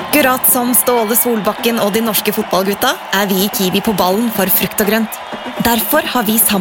Akkurat som Ståle Solbakken og de norske fotballgutta vi i Kiwi på ballen for frukt og grønt. Derfor har vi sammen